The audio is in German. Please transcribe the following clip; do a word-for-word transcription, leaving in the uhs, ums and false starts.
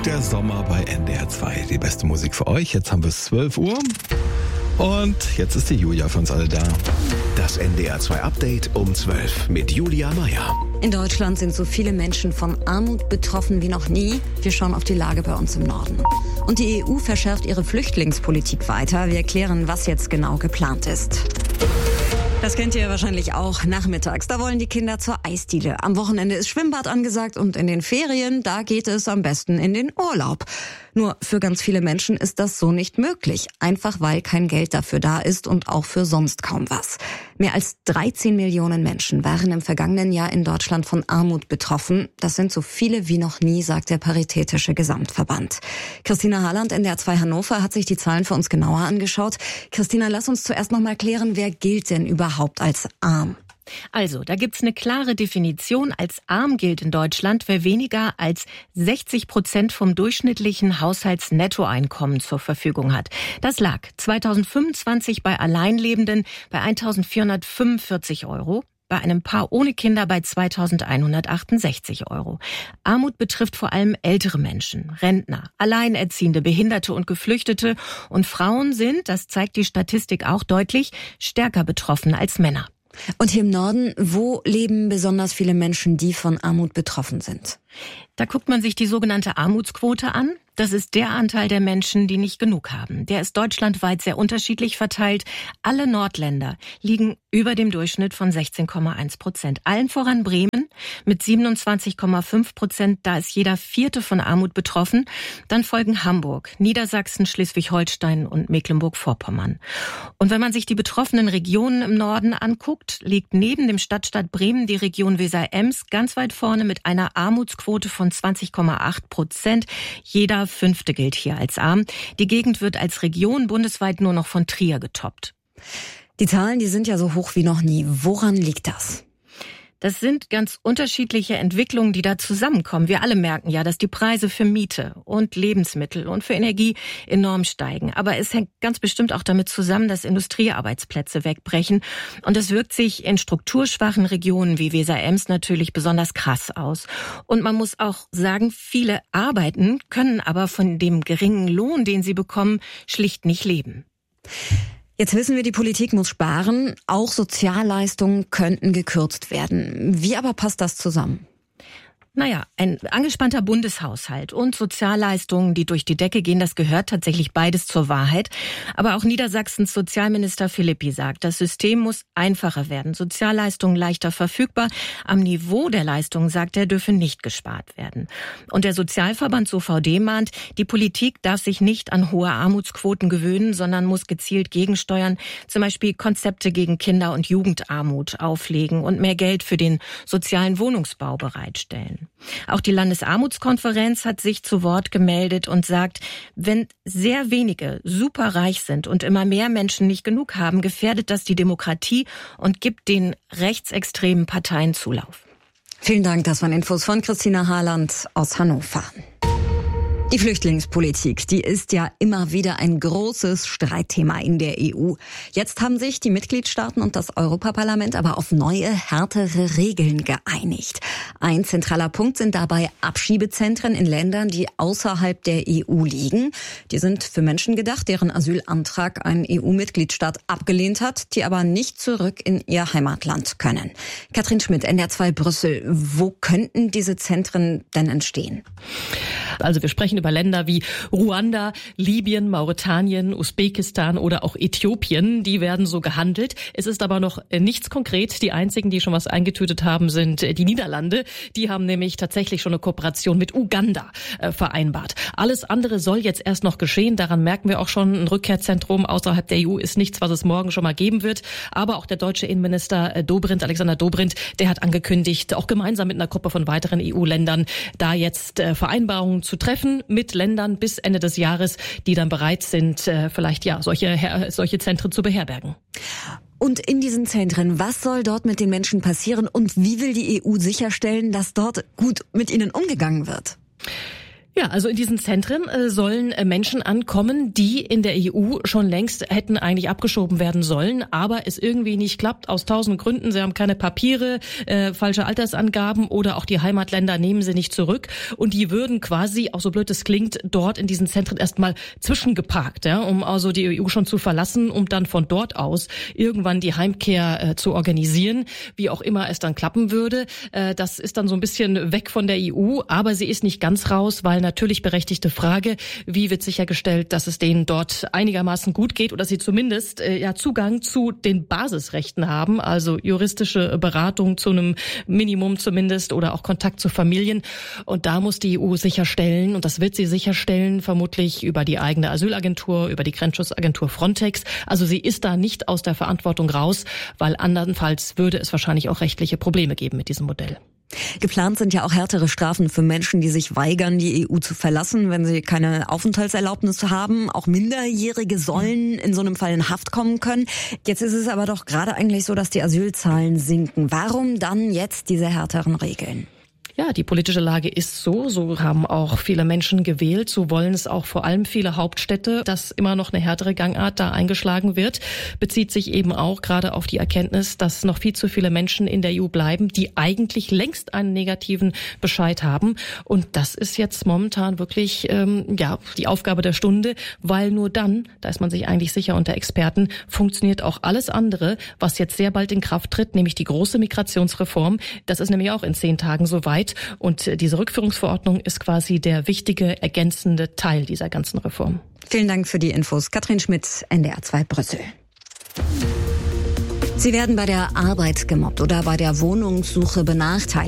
Der Sommer bei N D R zwei. Die beste Musik für euch. Jetzt haben wir es zwölf Uhr. Und jetzt ist die Julia für uns alle da. Das N D R zwei Update um zwölf mit Julia Meyer. In Deutschland sind so viele Menschen von Armut betroffen wie noch nie. Wir schauen auf die Lage bei uns im Norden. Und die E U verschärft ihre Flüchtlingspolitik weiter. Wir erklären, was jetzt genau geplant ist. Das kennt ihr wahrscheinlich auch nachmittags. Da wollen die Kinder zur Eisdiele. Am Wochenende ist Schwimmbad angesagt und in den Ferien, da geht es am besten in den Urlaub. Nur für ganz viele Menschen ist das so nicht möglich. Einfach weil kein Geld dafür da ist und auch für sonst kaum was. Mehr als dreizehn Millionen Menschen waren im vergangenen Jahr in Deutschland von Armut betroffen. Das sind so viele wie noch nie, sagt der Paritätische Gesamtverband. Christina Haaland, N D R zwei Hannover, hat sich die Zahlen für uns genauer angeschaut. Christina, lass uns zuerst noch mal klären, wer gilt denn überhaupt als arm? Also, da gibt's eine klare Definition. Als arm gilt in Deutschland, wer weniger als sechzig Prozent vom durchschnittlichen Haushaltsnettoeinkommen zur Verfügung hat. Das lag zweitausendfünfundzwanzig bei Alleinlebenden bei eintausendvierhundertfünfundvierzig Euro. Bei einem Paar ohne Kinder bei zweitausendeinhundertachtundsechzig Euro. Armut betrifft vor allem ältere Menschen, Rentner, Alleinerziehende, Behinderte und Geflüchtete. Und Frauen sind, das zeigt die Statistik auch deutlich, stärker betroffen als Männer. Und hier im Norden, wo leben besonders viele Menschen, die von Armut betroffen sind? Da guckt man sich die sogenannte Armutsquote an. Das ist der Anteil der Menschen, die nicht genug haben. Der ist deutschlandweit sehr unterschiedlich verteilt. Alle Nordländer liegen über dem Durchschnitt von sechzehn Komma eins Prozent. Allen voran Bremen mit siebenundzwanzig Komma fünf Prozent. Da ist jeder Vierte von Armut betroffen. Dann folgen Hamburg, Niedersachsen, Schleswig-Holstein und Mecklenburg-Vorpommern. Und wenn man sich die betroffenen Regionen im Norden anguckt, liegt neben dem Stadtstaat Bremen die Region Weser-Ems ganz weit vorne mit einer Armutsquote von zwanzig Komma acht Prozent. Jeder Fünfte gilt hier als arm. Die Gegend wird als Region bundesweit nur noch von Trier getoppt. Die Zahlen, die sind ja so hoch wie noch nie. Woran liegt das? Das sind ganz unterschiedliche Entwicklungen, die da zusammenkommen. Wir alle merken ja, dass die Preise für Miete und Lebensmittel und für Energie enorm steigen. Aber es hängt ganz bestimmt auch damit zusammen, dass Industriearbeitsplätze wegbrechen. Und das wirkt sich in strukturschwachen Regionen wie Weser-Ems natürlich besonders krass aus. Und man muss auch sagen, viele arbeiten, können aber von dem geringen Lohn, den sie bekommen, schlicht nicht leben. Jetzt wissen wir, die Politik muss sparen. Auch Sozialleistungen könnten gekürzt werden. Wie aber passt das zusammen? Naja, ein angespannter Bundeshaushalt und Sozialleistungen, die durch die Decke gehen, das gehört tatsächlich beides zur Wahrheit. Aber auch Niedersachsens Sozialminister Philippi sagt, das System muss einfacher werden, Sozialleistungen leichter verfügbar. Am Niveau der Leistungen, sagt er, dürfe nicht gespart werden. Und der Sozialverband S O V D mahnt, die Politik darf sich nicht an hohe Armutsquoten gewöhnen, sondern muss gezielt gegensteuern, zum Beispiel Konzepte gegen Kinder- und Jugendarmut auflegen und mehr Geld für den sozialen Wohnungsbau bereitstellen. Auch die Landesarmutskonferenz hat sich zu Wort gemeldet und sagt, wenn sehr wenige superreich sind und immer mehr Menschen nicht genug haben, gefährdet das die Demokratie und gibt den rechtsextremen Parteien Zulauf. Vielen Dank, das waren Infos von Christina Haaland aus Hannover. Die Flüchtlingspolitik, die ist ja immer wieder ein großes Streitthema in der E U. Jetzt haben sich die Mitgliedstaaten und das Europaparlament aber auf neue, härtere Regeln geeinigt. Ein zentraler Punkt sind dabei Abschiebezentren in Ländern, die außerhalb der E U liegen. Die sind für Menschen gedacht, deren Asylantrag ein E U-Mitgliedstaat abgelehnt hat, die aber nicht zurück in ihr Heimatland können. Katrin Schmidt, N D R zwei Brüssel. Wo könnten diese Zentren denn entstehen? Also wir sprechen über Länder wie Ruanda, Libyen, Mauretanien, Usbekistan oder auch Äthiopien. Die werden so gehandelt. Es ist aber noch nichts konkret. Die einzigen, die schon was eingetütet haben, sind die Niederlande. Die haben nämlich tatsächlich schon eine Kooperation mit Uganda äh, vereinbart. Alles andere soll jetzt erst noch geschehen. Daran merken wir auch schon, ein Rückkehrzentrum außerhalb der E U ist nichts, was es morgen schon mal geben wird. Aber auch der deutsche Innenminister Dobrindt, Alexander Dobrindt, der hat angekündigt, auch gemeinsam mit einer Gruppe von weiteren E U-Ländern da jetzt äh, Vereinbarungen zu treffen mit Ländern bis Ende des Jahres, die dann bereit sind, äh, vielleicht ja solche, solche Zentren zu beherbergen. Und in diesen Zentren, was soll dort mit den Menschen passieren und wie will die E U sicherstellen, dass dort gut mit ihnen umgegangen wird? Ja, also in diesen Zentren äh, sollen äh, Menschen ankommen, die in der E U schon längst hätten eigentlich abgeschoben werden sollen, aber es irgendwie nicht klappt aus tausend Gründen. Sie haben keine Papiere, äh, falsche Altersangaben oder auch die Heimatländer nehmen sie nicht zurück. Und die würden quasi, auch so blöd es klingt, dort in diesen Zentren erstmal zwischengeparkt, ja, um also die E U schon zu verlassen, um dann von dort aus irgendwann die Heimkehr äh, zu organisieren, wie auch immer es dann klappen würde. Äh, das ist dann so ein bisschen weg von der E U, aber sie ist nicht ganz raus, weil natürlich berechtigte Frage, wie wird sichergestellt, dass es denen dort einigermaßen gut geht oder sie zumindest äh, ja Zugang zu den Basisrechten haben, also juristische Beratung zu einem Minimum zumindest oder auch Kontakt zu Familien. Und da muss die E U sicherstellen, und das wird sie sicherstellen, vermutlich über die eigene Asylagentur, über die Grenzschutzagentur Frontex. Also sie ist da nicht aus der Verantwortung raus, weil andernfalls würde es wahrscheinlich auch rechtliche Probleme geben mit diesem Modell. Geplant sind ja auch härtere Strafen für Menschen, die sich weigern, die E U zu verlassen, wenn sie keine Aufenthaltserlaubnis haben. Auch Minderjährige sollen in so einem Fall in Haft kommen können. Jetzt ist es aber doch gerade eigentlich so, dass die Asylzahlen sinken. Warum dann jetzt diese härteren Regeln? Ja, die politische Lage ist so, so haben auch viele Menschen gewählt, so wollen es auch vor allem viele Hauptstädte, dass immer noch eine härtere Gangart da eingeschlagen wird, bezieht sich eben auch gerade auf die Erkenntnis, dass noch viel zu viele Menschen in der E U bleiben, die eigentlich längst einen negativen Bescheid haben, und das ist jetzt momentan wirklich ähm, ja die Aufgabe der Stunde, weil nur dann, da ist man sich eigentlich sicher unter Experten, funktioniert auch alles andere, was jetzt sehr bald in Kraft tritt, nämlich die große Migrationsreform. Das ist nämlich auch in zehn Tagen soweit. Und diese Rückführungsverordnung ist quasi der wichtige, ergänzende Teil dieser ganzen Reform. Vielen Dank für die Infos. Katrin Schmidt, N D R zwei Brüssel. Sie werden bei der Arbeit gemobbt oder bei der Wohnungssuche benachteiligt.